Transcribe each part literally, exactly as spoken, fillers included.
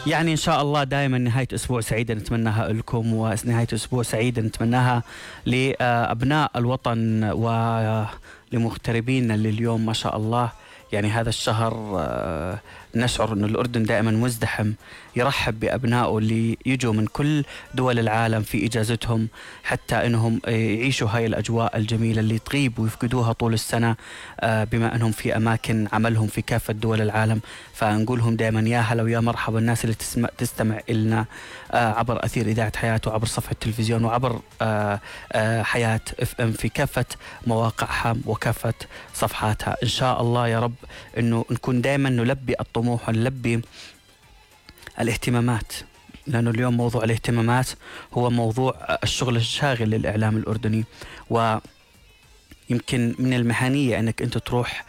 يعني إن شاء الله دائما نهاية أسبوع سعيدة نتمناها لكم، ونهاية أسبوع سعيدة نتمناها لأبناء الوطن ولمغتربين اللي اليوم ما شاء الله يعني هذا الشهر نشعر أن الأردن دائما مزدحم يرحب بأبنائه اللي يجوا من كل دول العالم في إجازتهم، حتى أنهم يعيشوا هاي الأجواء الجميلة اللي تغيب ويفقدوها طول السنة بما أنهم في أماكن عملهم في كافة دول العالم. فنقولهم دائما يا هلا ويا مرحبا الناس اللي تسمع تستمع لنا عبر أثير إذاعة حياة وعبر صفحة التلفزيون وعبر حياة اف ام في كافة مواقعها وكافة صفحاتها. إن شاء الله يا رب أنه نكون دائما نلبي الطموح ونلبي الاهتمامات، لأنه اليوم موضوع الاهتمامات هو موضوع الشغل الشاغل للإعلام الأردني. و يمكن من المهنية أنك أنت تروح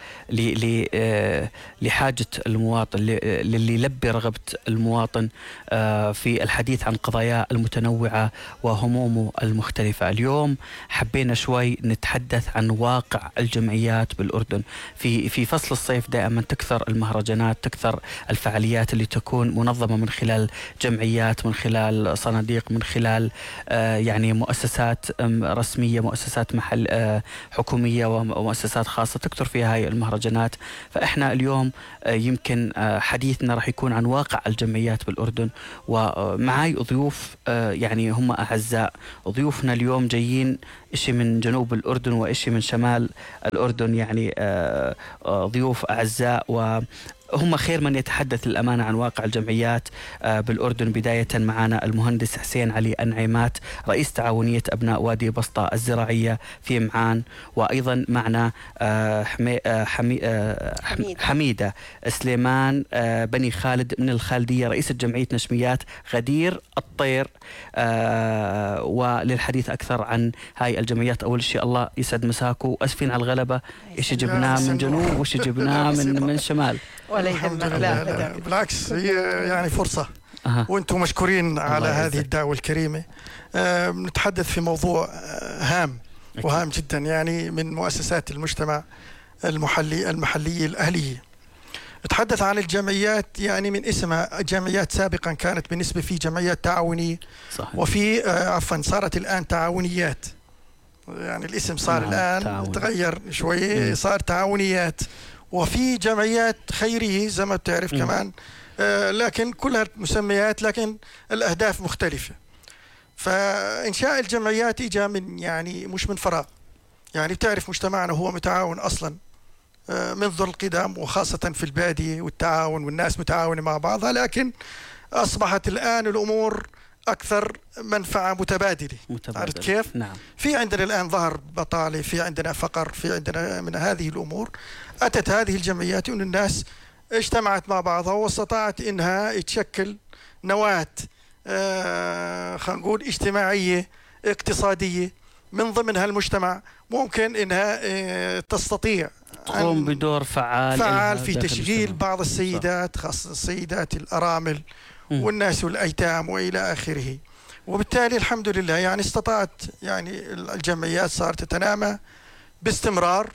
لحاجة المواطن، للي يلبي رغبة المواطن في الحديث عن قضايا المتنوعة وهمومه المختلفة. اليوم حبينا شوي نتحدث عن واقع الجمعيات بالأردن. في في فصل الصيف دائما تكثر المهرجانات، تكثر الفعاليات اللي تكون منظمة من خلال جمعيات، من خلال صناديق، من خلال يعني مؤسسات رسمية، مؤسسات محل حكومية ومؤسسات خاصة تكثر فيها هاي المهرجانات. فإحنا اليوم يمكن حديثنا راح يكون عن واقع الجمعيات بالأردن، ومعاي ضيوف يعني هم أعزاء. ضيوفنا اليوم جايين إشي من جنوب الأردن وإشي من شمال الأردن، يعني ضيوف أعزاء وهم خير من يتحدث للأمانة عن واقع الجمعيات بالأردن. بداية معنا المهندس حسين علي أنعيمات رئيس تعاونية أبناء وادي بسطة الزراعية في معان، وأيضا معنا حمي حمي حميدة سليمان بني خالد من الخالدية رئيسة جمعية نشميات غدير الطير. وللحديث أكثر عن هاي الجمعيات، أول شيء الله يسعد مساكو، أسفين على الغلبة، إيش جبناه من جنوب وإيش جبناه من من شمال. ولا يهمك، لا بالعكس هي يعني فرصة أه. وانتم مشكورين على هذه الدعوة الكريمة. أه نتحدث في موضوع هام أكيد. وهام جدا يعني من مؤسسات المجتمع المحلي المحلية الأهلية. نتحدث عن الجمعيات يعني من اسمها، جمعيات سابقا كانت بالنسبة في جمعيات تعاونية صحيح. وفي آه عفوا صارت الآن تعاونيات، يعني الاسم صار نعم. الآن تعاون. تغير شوي صار تعاونيات، وفي جمعيات خيرية زي ما بتعرف م. كمان آه لكن كلها مسميات لكن الأهداف مختلفة. فإنشاء الجمعيات إجا من يعني مش من فراغ، يعني بتعرف مجتمعنا هو متعاون أصلا آه منذ القدم، وخاصة في البادية والتعاون والناس متعاونة مع بعضها، لكن أصبحت الآن الأمور أكثر منفعة متبادلة. عرفت كيف؟ نعم. في عندنا الآن ظهر بطالة، في عندنا فقر، في عندنا من هذه الأمور. أتت هذه الجمعيات وأن الناس اجتمعت مع بعضها واستطاعت إنها تشكل نواة آه خلينا نقول اجتماعية اقتصادية من ضمنها المجتمع ممكن إنها آه تستطيع تقوم بدور فعال فعال في تشغيل بعض السيدات، خاصة السيدات الأرامل م. والناس والأيتام وإلى آخره. وبالتالي الحمد لله يعني استطاعت يعني الجمعيات صارت تتنامى باستمرار،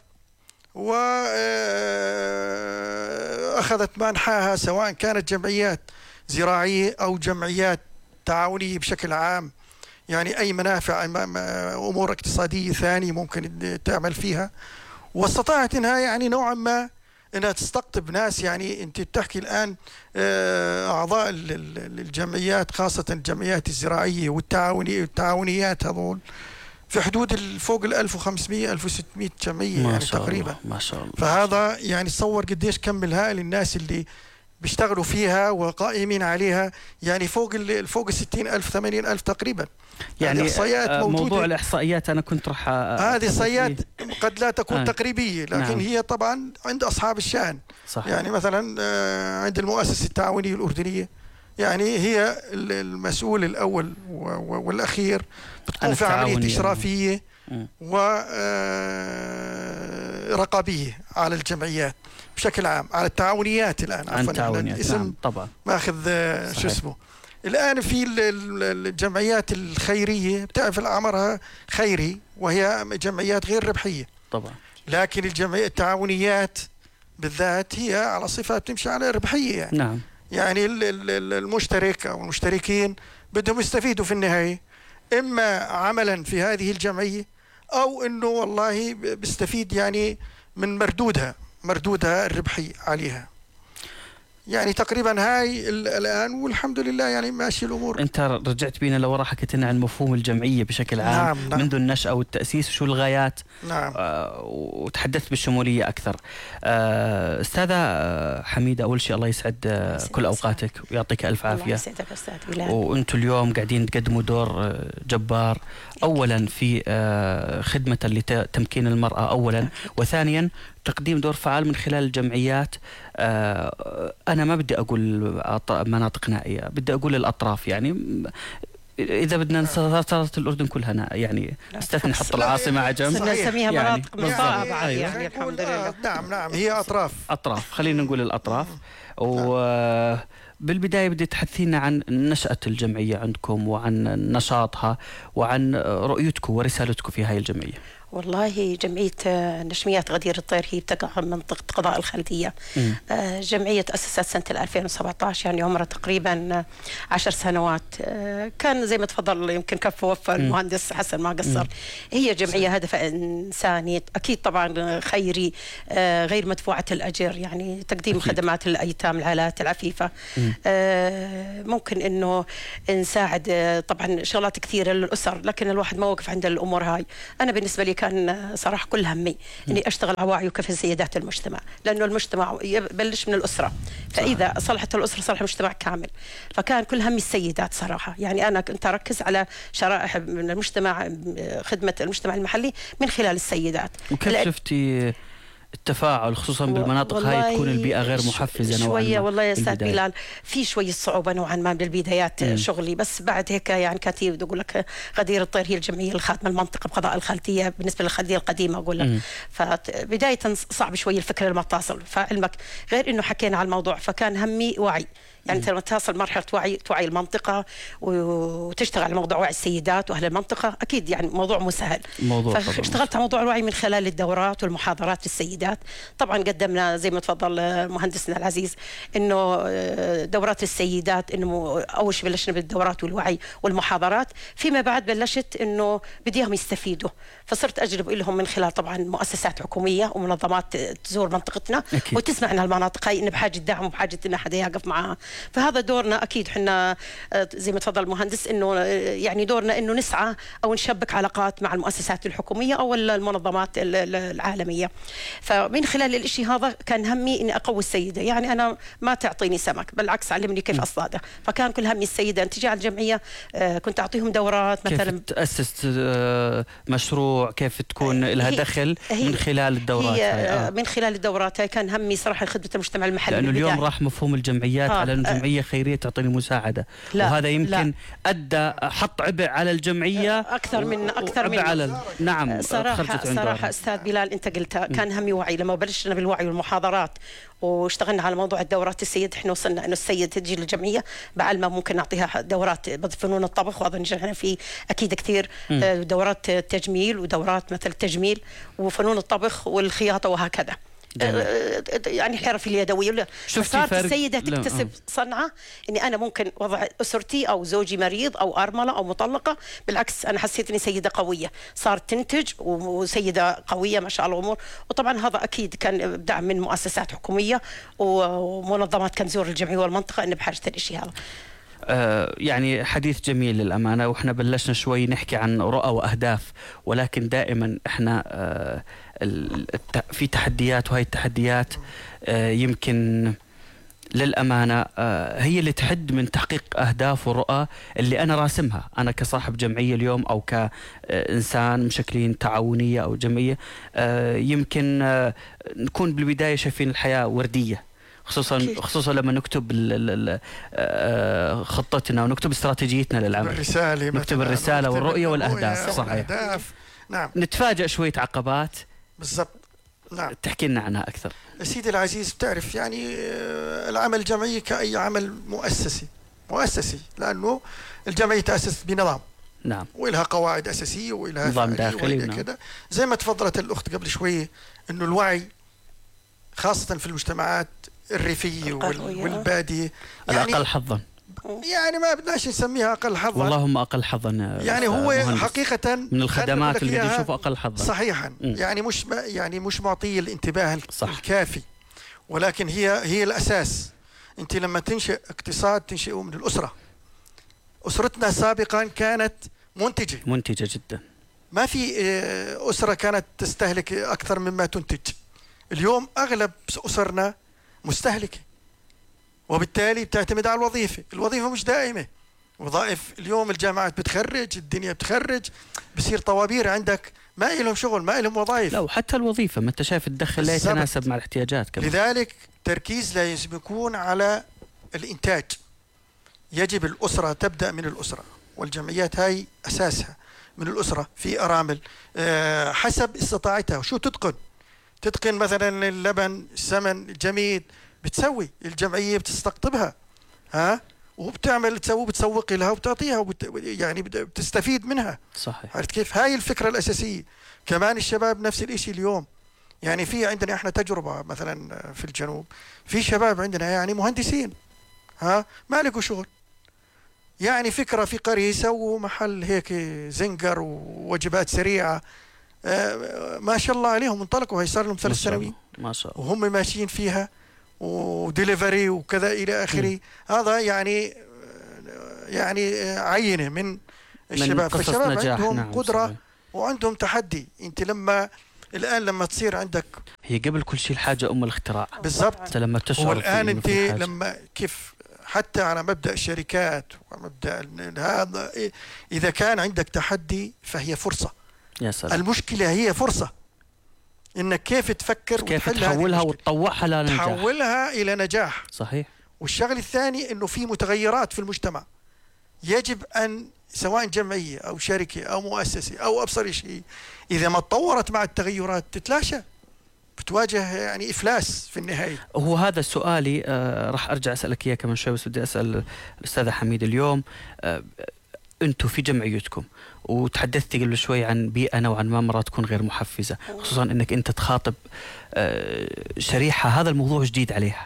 وأخذت منحاها سواء كانت جمعيات زراعية أو جمعيات تعاونية بشكل عام، يعني أي منافع أمور اقتصادية ثانية ممكن تعمل فيها. واستطاعت إنها يعني نوعا ما إنها تستقطب ناس، يعني أنت بتحكي الآن أعضاء الجمعيات خاصة الجمعيات الزراعية والتعاونية والتعاونيات هذول في حدود فوق ال ألف وخمسمئة ألف وستمئة جمعية يعني تقريبا. ما شاء الله. فهذا يعني تصور قديش كم الهائل الناس اللي بيشتغلوا فيها وقائمين عليها، يعني فوق ال فوق الستين ألف ثمانين ألف تقريبا. يعني إحصائيات موجودة. موضوع الإحصائيات أنا كنت راح هذه إحصائيات قد لا تكون آه. تقريبية، لكن نعم. هي طبعا عند أصحاب الشأن. صح. يعني مثلا عند المؤسسة التعاونية الأردنية يعني هي المسؤول الأول والأخير، بتكون في عملية إشرافية ورقابية على الجمعيات بشكل عام، على التعاونيات الآن عفوا الاسم نعم. طبعا ماخذ شو اسمه الآن في الجمعيات الخيرية، بتعرف الأمرها خيري وهي جمعيات غير ربحية طبعا، لكن الجمعيات التعاونيات بالذات هي على صفة بتمشي على ربحية يعني. نعم. يعني المشترك أو المشتركين بدهم يستفيدوا في النهاية إما عملا في هذه الجمعية أو إنه والله بيستفيد يعني من مردودها مردودها الربحي عليها. يعني تقريبا هاي الآن والحمد لله يعني ماشي الأمور. أنت رجعت بينا لورا، حكيت لنا عن مفهوم الجمعية بشكل عام. نعم نعم. منذ النشأة والتأسيس وشو الغايات. نعم. آه وتحدثت بالشمولية أكثر. آه أستاذة حميدة، أول شيء الله يسعد آه كل أوقاتك ويعطيك ألف عافية. الله يسعدك أستاذ بلال. وأنتم اليوم قاعدين تقدموا دور جبار، أولا في آه خدمة لتمكين المرأة أولا، وثانيا تقديم دور فعال من خلال الجمعيات. آه أنا ما بدي أقول مناطق نائية، بدي أقول الأطراف. يعني إذا بدنا صارت الأردن كلها يعني استثني نحط العاصمة عجم، نسميها مناطق مصاعبة يعني, يعني الحمد لله. نعم نعم هي أطراف أطراف خلينا نقول الأطراف. و بالبداية بدي تحدثينا عن نشأة الجمعية عندكم وعن نشاطها وعن رؤيتكم ورسالتكم في هاي الجمعية. والله جمعية نشميات غدير الطير هي بتقع منطقة قضاء الخالدية. جمعية تأسست سنة ألفين وسبعة عشر، يعني عمرها تقريبا عشر سنوات. كان زي ما تفضل يمكن كف وفى المهندس حسن ما قصر. هي جمعية هدفها إنساني أكيد طبعا خيري غير مدفوعة الأجر، يعني تقديم أكيد. خدمات للأيتام العائلات العفيفة. ممكن إنه نساعد طبعا شغلات كثيرة للأسر، لكن الواحد ما وقف عند الأمور هاي. أنا بالنسبة لي كان صراحة كل همي إني أشتغل على وعي وكفى سيدات المجتمع، لأنه المجتمع يبلش من الأسرة، فإذا صلحت الأسرة صلح المجتمع كامل. فكان كل همي السيدات صراحة، يعني أنا كنت أركز على شرائح من المجتمع، خدمة المجتمع المحلي من خلال السيدات. وكيف شفتي التفاعل خصوصا بالمناطق هاي تكون البيئة غير محفزة نوعا شوية؟ والله يا أستاذ بلال في شوية صعوبة نوعا ما بالبدايات م. شغلي، بس بعد هيك يعني كانت بدي أقول لك غدير الطير هي الجمعية الخادمة المنطقة بقضاء الخالدية بالنسبة للخالدية القديمة أقول لك. فبداية صعب شوية الفكرة لما تصل، فعلمك غير إنه حكينا على الموضوع فكان همي وعي. يعني انت لما تصل مرحله وعي توعي المنطقه وتشتغل على موضوع وعي السيدات واهل المنطقه، اكيد يعني موضوع مسهل. فاشتغلت على موضوع الوعي من خلال الدورات والمحاضرات للسيدات. طبعا قدمنا زي ما تفضل مهندسنا العزيز انه دورات السيدات، انه اول شيء بلشنا بالدورات والوعي والمحاضرات، فيما بعد بلشت انه بديهم يستفيدوا، فصرت اجلب لهم من خلال طبعا مؤسسات حكوميه ومنظمات تزور منطقتنا أكيد. وتسمع عن المناطق هاي ان بحاجه دعم وبحاجه ان حدا يقف معها. فهذا دورنا اكيد احنا زي ما تفضل المهندس انه يعني دورنا انه نسعى او نشبك علاقات مع المؤسسات الحكوميه او المنظمات العالميه. فمن خلال الاشي هذا كان همي اني اقوي السيده، يعني انا ما تعطيني سمك بالعكس علمني كيف اصطاده، فكان كل همي السيده. انت تجي على الجمعيه كنت اعطيهم دورات مثلا كيف تاسس مشروع، كيف تكون لها دخل من خلال الدورات هي هاي. آه. من خلال الدورات هاي كان همي صراحه خدمه المجتمع المحلي، لانه اليوم راح مفهوم الجمعيات آه. على جمعية خيرية تعطيني مساعدة، وهذا يمكن لا. أدى حط عبء على الجمعية أكثر من أكثر من على ال... نعم صراحة صراحة أستاذ بلال أنت قلتها كان همي وعي. لما بلشنا بالوعي والمحاضرات واشتغلنا على موضوع الدورات السيد، احنا وصلنا انه السيد تجي للجمعيه بعلمها ممكن نعطيها دورات بفنون الطبخ، واظن احنا في اكيد كثير دورات تجميل ودورات مثل التجميل وفنون الطبخ والخياطه وهكذا. يعني الحرف اليدويه. صارت السيده تكتسب صنعه اني انا ممكن وضع اسرتي او زوجي مريض او ارمله او مطلقه، بالعكس انا حسيت اني سيده قويه، صارت تنتج وسيده قويه ما شاء الله امور. وطبعا هذا اكيد كان دعم من مؤسسات حكوميه ومنظمات كان تزور الجمعيه والمنطقه ان بحاجه الشيء هذا. آه يعني حديث جميل للأمانة، وإحنا بلشنا شوي نحكي عن رؤى وأهداف، ولكن دائما إحنا آه في تحديات، وهي التحديات آه يمكن للأمانة آه هي اللي تحد من تحقيق أهداف ورؤى اللي أنا راسمها أنا كصاحب جمعية اليوم أو كإنسان مشكلين تعاونية أو جمعية. آه يمكن آه نكون بالبداية شايفين الحياة وردية، خصوصا خصوصا لما نكتب خطتنا ونكتب استراتيجيتنا للعمل، الرسالة نكتب الرسالة والرؤية والأهداف. صحيح. نعم. نتفاجأ شوية عقبات. بالضبط. نعم. تحكي لنا عنها أكثر. سيدي العزيز، بتعرف يعني العمل الجمعي كأي عمل مؤسسي مؤسسي لأنه الجمعية تأسست بنظام. نعم. وإلها قواعد أساسية وإلها نظام داخلي. نعم. كده زي ما تفضلت الأخت قبل شوية إنه الوعي خاصة في المجتمعات الريفية والبادية يعني الأقل حظا، يعني ما بدناش نسميها أقل حظا، والله هم أقل حظا يعني هو مهندس. حقيقة من الخدمات اللي نشوفها أقل حظا صحيحا. م. يعني مش يعني مش معطية الانتباه صح. الكافي، ولكن هي هي الأساس. أنت لما تنشئ اقتصاد تنشئه من الأسرة. أسرتنا سابقا كانت منتجة منتجة جدا، ما في أسرة كانت تستهلك أكثر مما تنتج. اليوم أغلب أسرنا مستهلكة، وبالتالي بتعتمد على الوظيفة. الوظيفة مش دائمة، وظائف اليوم الجامعات بتخرج، الدنيا بتخرج، بصير طوابير عندك ما لهم شغل، ما لهم وظائف. لا، وحتى الوظيفة ما انت شايف الدخل لا يتناسب مع الاحتياجات كمان. لذلك تركيز لازم يكون على الإنتاج. يجب الأسرة تبدأ من الأسرة، والجمعيات هاي أساسها من الأسرة. في أرامل أه حسب استطاعتها شو تتقن. تتقن مثلا اللبن، السمن، الجميد، بتسوي الجمعية بتستقطبها ها وبتعمل تسوي بتسوق لها وبتعطيها وبت يعني بتستفيد منها. صحيح. عرفت كيف؟ هاي الفكرة الأساسية. كمان الشباب نفس الإشي اليوم. يعني في عندنا احنا تجربة مثلا في الجنوب، في شباب عندنا يعني مهندسين ها ما لقوا شغل، يعني فكرة في قرية يسووا محل هيك زنقر ووجبات سريعة، آه ما شاء الله عليهم انطلقوا. هي صار لهم ثلاث سنوات ما شاء الله وهم ماشيين فيها، وديليفري وكذا إلى آخره. هذا يعني يعني عينة من الشباب. فالشباب عندهم نعم قدرة صحيح. وعندهم تحدي. أنت لما الآن لما تصير عندك، هي قبل كل شيء الحاجة أم الاختراع بالضبط. لما تشعر والآن أنت لما كيف حتى على مبدأ الشركات ومبدأ هذا، إذا كان عندك تحدي فهي فرصة. يا سلام. المشكلة هي فرصة، إنك كيف تفكر كيف تحولها وتطوعها لنجاح، تحولها إلى نجاح. صحيح. والشغل الثاني إنه في متغيرات في المجتمع، يجب أن سواء جمعية أو شركة أو مؤسسة أو أبصر شيء، إذا ما تطورت مع التغيرات تتلاشى، بتواجه يعني إفلاس في النهاية. هو هذا سؤالي. آه راح أرجع أسألك إياه كمان شوي، بس بدي أسأل الأستاذة حميد. اليوم آه أنتم في جمعيتكم وتحدثتي قبل شوي عن بيئة نوعا ما مرات تكون غير محفزة، خصوصا أنك أنت تخاطب آه شريحة هذا الموضوع جديد عليها.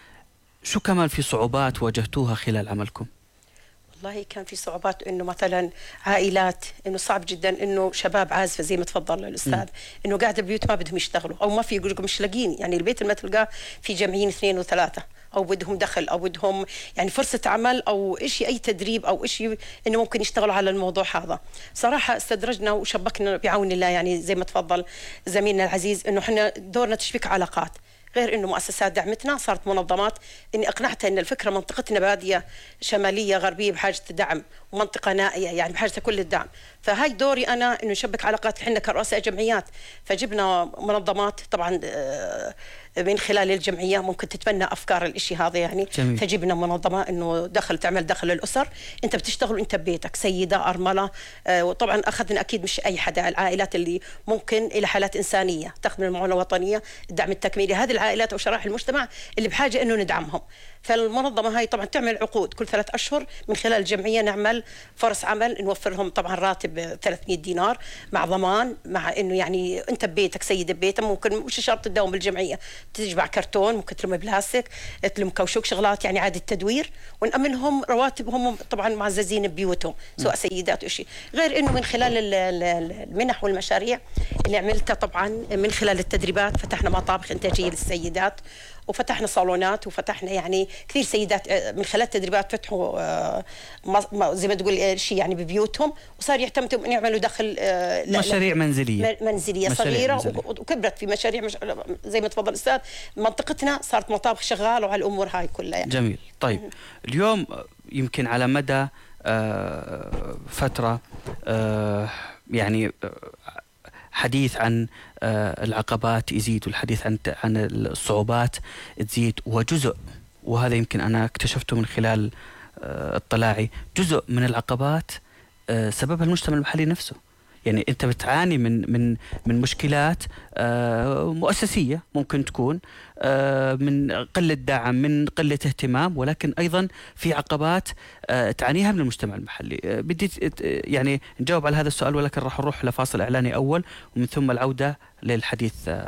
شو كمان في صعوبات واجهتوها خلال عملكم؟ والله كان في صعوبات، انه مثلا عائلات، انه صعب جدا انه شباب عازفه زي ما تفضل الاستاذ، انه قاعد البيوت ما بدهم يشتغلوا او ما في، يقول لكم مش لاقين. يعني البيت اللي ما تلقاه في جمعيين اثنين وثلاثه، او بدهم دخل او بدهم يعني فرصه عمل او شيء، اي تدريب او شيء انه ممكن يشتغلوا على الموضوع هذا. صراحه استدرجنا وشبكنا بعون الله، يعني زي ما تفضل زميلنا العزيز، انه احنا دورنا تشبيك علاقات، غير انه مؤسسات دعمتنا، صارت منظمات. اني اقنعتها ان الفكره منطقتنا باديه شماليه غربيه بحاجه دعم، ومنطقه نائيه يعني بحاجه كل الدعم. فهاي دوري انا انه نشبك علاقات احنا كرؤساء جمعيات. فجبنا منظمات طبعا من خلال الجمعيه ممكن تتبنى افكار الاشي هذا يعني. جميل. فجبنا منظمه انه دخل تعمل دخل الاسر، انت بتشتغل وانت ببيتك، سيده ارمله. وطبعا اخذنا اكيد مش اي حدا، العائلات اللي ممكن الى حالات انسانيه تخدم المعونه الوطنيه، الدعم التكميلي، هذه العائلات او شرائح المجتمع اللي بحاجه انه ندعمهم. فالمنظمه هاي طبعا تعمل عقود كل ثلاث اشهر من خلال الجمعيه، نعمل فرص عمل، نوفر لهم طبعا راتب ثلاثمئة دينار مع ضمان، مع انه يعني انت ببيتك سيد ببيتك، ممكن مش شرط تداوم بالجمعيه، تجمع كرتون، ممكن تلم بلاستيك، تلم كاوشوك، شغلات يعني عاده تدوير، ونأمن لهم رواتبهم طبعا معززين ببيوتهم سواء سيدات وشيء. غير انه من خلال المنح والمشاريع اللي عملتها طبعا من خلال التدريبات، فتحنا مطابخ انتاجيه للسيدات، وفتحنا صالونات، وفتحنا يعني كثير سيدات من خلال التدريبات فتحوا زي ما تقول شيء يعني ببيوتهم، وصار يعتمدوا ان يعملوا دخل مشاريع منزليه منزليه مشاريع صغيره منزلية. وكبرت في مشاريع مش زي ما تفضل الاستاذ. منطقتنا صارت مطابخ شغاله وعلى الامور هاي كلها يعني. جميل. طيب اليوم يمكن على مدى فتره يعني حديث عن العقبات يزيد، والحديث عن عن الصعوبات تزيد، وجزء، وهذا يمكن أنا اكتشفته من خلال اطلاعي، جزء من العقبات سببها المجتمع المحلي نفسه. يعني أنت بتعاني من من من مشكلات مؤسسية ممكن تكون من قلة دعم، من قلة اهتمام، ولكن أيضا في عقبات تعانيها من المجتمع المحلي. بدي يعني نجاوب على هذا السؤال، ولكن راح نروح لفاصل إعلاني أول، ومن ثم العودة للحديث